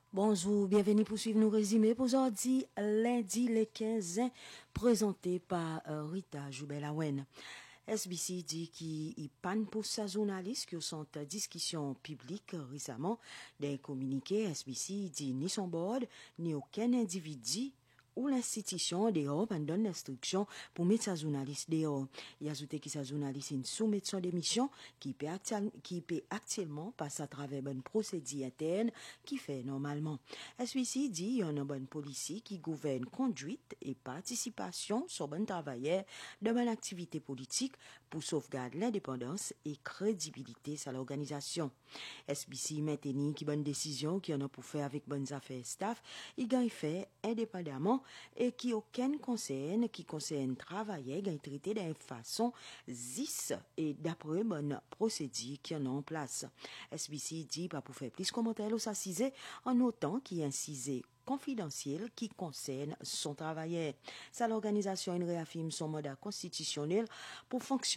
Bonjour, bienvenue pour suivre nos résumés pour aujourd'hui, lundi le 15, présenté par Rita Joubelawen. SBC dit qu'il panne pour sa journaliste qui sont en discussion publique récemment. D'un communiqué, SBC dit ni son board, ni aucun individu ou l'institution dehors donne l'instruction pour mettre sa journaliste dehors. Il a ajouté que sa journaliste une soumet son démission qui peut actuellement passer à travers une procédure interne qui fait normalement. SBC dit il y a une bonne politique qui gouverne conduite et participation sur bon travailleur de bonne activité politique pour sauvegarder l'indépendance et crédibilité à l'organisation. SBC maintenir qui bonne décision qui en a pour faire avec bonnes affaires staff, il gagne fait indépendamment et qui aucun qui concerne travailler gagne traité d'une façon zis et d'après bonne procédure qui en a en place. SBC dit pas pour faire plus commentaires au s'assiser en autant qui incisé confidentiel qui concerne son travailleur. Ça l'organisation réaffirme son mandat constitutionnel pour fonctionner